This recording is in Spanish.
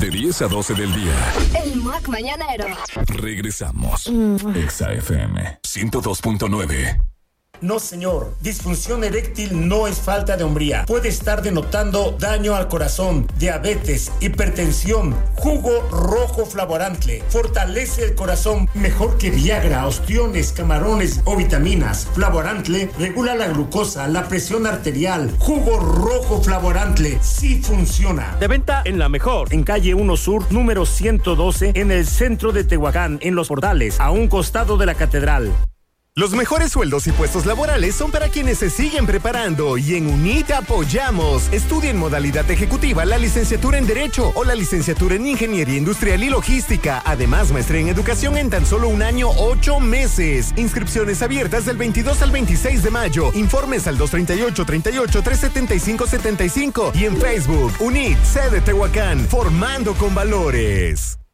De 10 a 12 del día. El Mac Mañanero. Regresamos. Exa FM 102.9. No, señor. Disfunción eréctil no es falta de hombría. Puede estar denotando daño al corazón, diabetes, hipertensión. Jugo rojo Flavorantle fortalece el corazón mejor que Viagra, ostiones, camarones o vitaminas. Flavorantle regula la glucosa, la presión arterial. Jugo rojo Flavorantle sí funciona. De venta en La Mejor, en calle 1 Sur, número 112, en el centro de Tehuacán, en Los Portales, a un costado de la catedral. Los mejores sueldos y puestos laborales son para quienes se siguen preparando y en UNIT apoyamos. Estudia en modalidad ejecutiva la licenciatura en Derecho o la licenciatura en Ingeniería Industrial y Logística. Además, maestría en Educación en tan solo 1 año, 8 meses. Inscripciones abiertas del 22 al 26 de mayo. Informes al 238-375-75 y en Facebook, UNIT, sede Tehuacán, formando con valores.